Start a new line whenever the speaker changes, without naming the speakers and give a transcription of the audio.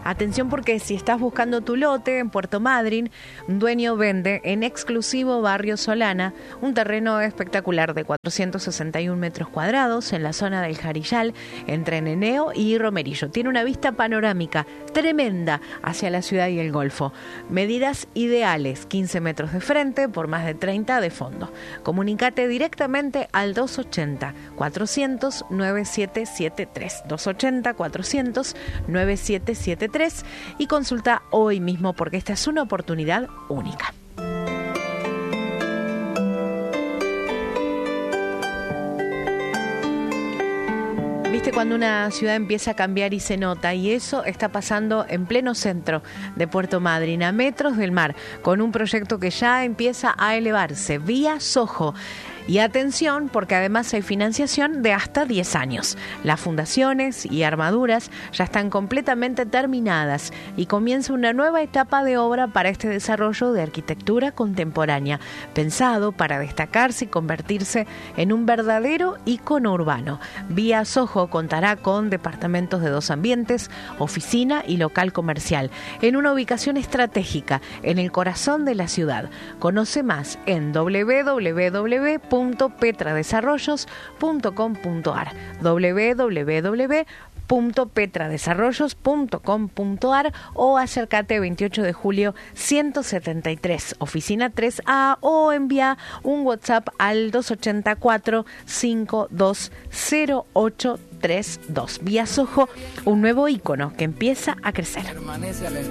Atención, porque si estás buscando tu lote en Puerto Madryn, un dueño vende en exclusivo Barrio Solana un terreno espectacular de 461 metros cuadrados en la zona del Jarillal, entre Neneo y Romerillo. Tiene una vista panorámica tremenda hacia la ciudad y el Golfo. Medidas ideales, 15 metros de frente por más de 30 de fondo. Comunicate directamente al 280-400-9773. 280-400-9773 y consulta hoy mismo, porque esta es una oportunidad única. ¿Viste cuando una ciudad empieza a cambiar y se nota? Y eso está pasando en pleno centro de Puerto Madryn, a metros del mar, con un proyecto que ya empieza a elevarse, Vía Soho. Y atención, porque además hay financiación de hasta 10 años. Las fundaciones y armaduras ya están completamente terminadas y comienza una nueva etapa de obra para este desarrollo de arquitectura contemporánea, pensado para destacarse y convertirse en un verdadero ícono urbano. Vía Soho contará con departamentos de 2 ambientes, oficina y local comercial, en una ubicación estratégica en el corazón de la ciudad. Conoce más en www.petradesarrollos.com.ar www.petradesarrollos.com.ar o acércate 28 de julio 173, oficina 3A, o envía un WhatsApp al 284-520832. Vía Soho, un nuevo ícono que empieza a crecer.